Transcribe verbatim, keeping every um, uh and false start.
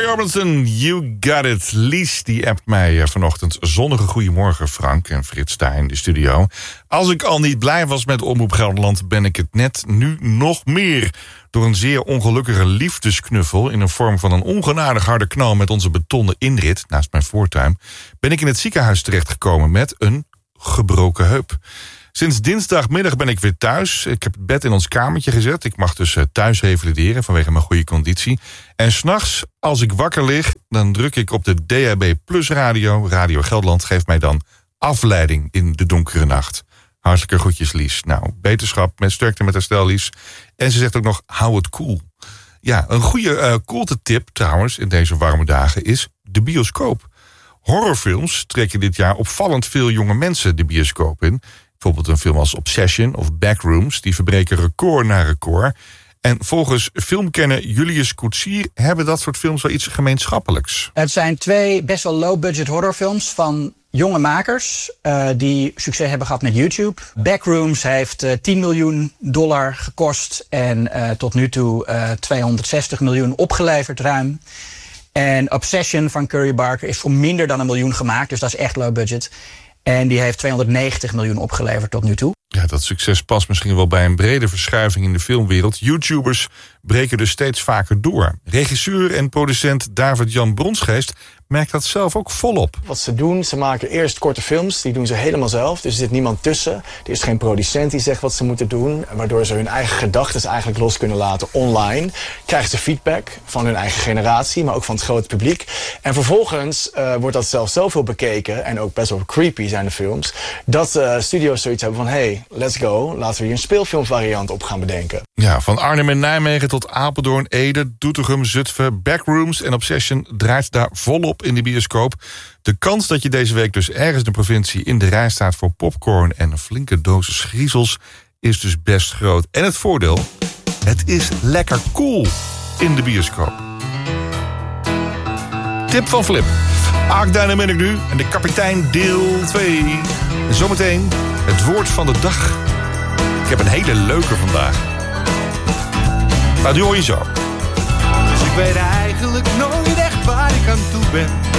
Robertson, You Got It. Lies die appt mij vanochtend. Zonnige goedemorgen, Frank en Frits daar in de studio. Als ik al niet blij was met Omroep Gelderland, ben ik het net nu nog meer. Door een zeer ongelukkige liefdesknuffel in de vorm van een ongenadig harde knal met onze betonnen inrit naast mijn voortuin, ben ik in het ziekenhuis terechtgekomen met een gebroken heup. Sinds dinsdagmiddag ben ik weer thuis. Ik heb het bed in ons kamertje gezet. Ik mag dus thuis revalideren vanwege mijn goede conditie. En 's nachts, als ik wakker lig, dan druk ik op de D H B Plus radio. Radio Gelderland geeft mij dan afleiding in de donkere nacht. Hartelijke groetjes, Lies. Nou, beterschap, met sterkte met herstel, Lies. En ze zegt ook nog, hou het cool. Ja, een goede uh, koelte tip trouwens in deze warme dagen is de bioscoop. Horrorfilms trekken dit jaar opvallend veel jonge mensen de bioscoop in. Bijvoorbeeld een film als Obsession of Backrooms, die verbreken record na record. En volgens filmkenner Julius Koetsier hebben dat soort films wel iets gemeenschappelijks. Het zijn twee best wel low-budget horrorfilms van jonge makers uh, die succes hebben gehad met YouTube. Backrooms heeft uh, tien miljoen dollar gekost en uh, tot nu toe uh, tweehonderdzestig miljoen opgeleverd ruim. En Obsession van Curry Barker is voor minder dan een miljoen gemaakt, dus dat is echt low budget. En die heeft tweehonderdnegentig miljoen opgeleverd tot nu toe. Ja, dat succes past misschien wel bij een brede verschuiving in de filmwereld. YouTubers breken dus steeds vaker door. Regisseur en producent David-Jan Bronsgeest merkt dat zelf ook volop. Wat ze doen, ze maken eerst korte films, die doen ze helemaal zelf. Dus er zit niemand tussen. Er is geen producent die zegt wat ze moeten doen. Waardoor ze hun eigen gedachten eigenlijk los kunnen laten online. Krijgen ze feedback van hun eigen generatie, maar ook van het grote publiek. En vervolgens uh, wordt dat zelfs zoveel bekeken, en ook best wel creepy zijn de films, dat uh, studio's zoiets hebben van, hey, let's go, laten we hier een speelfilmvariant op gaan bedenken. Ja, van Arnhem en Nijmegen tot Apeldoorn, Ede, Doetinchem, Zutphen, Backrooms en Obsession draait daar volop in de bioscoop. De kans dat je deze week dus ergens in de provincie in de rij staat voor popcorn en een flinke dosis griezels is dus best groot. En het voordeel, het is lekker cool in de bioscoop. Tip van Flip. Aak ben ik nu en de kapitein deel twee. En zometeen het woord van de dag. Ik heb een hele leuke vandaag. Maar die hoor je zo. Dus ik weet eigenlijk nooit echt waar ik aan toe ben.